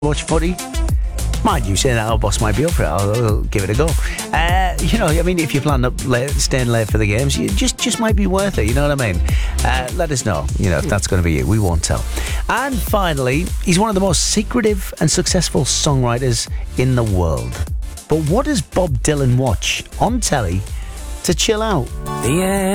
watch footy. Mind you, saying that our boss might be up for it, I'll give it a go. If you plan up staying late for the games, you just might be worth it, you know what I mean? Let us know, if that's going to be you. We won't tell. And finally, he's one of the most secretive and successful songwriters in the world. But what does Bob Dylan watch on telly to chill out? Yeah.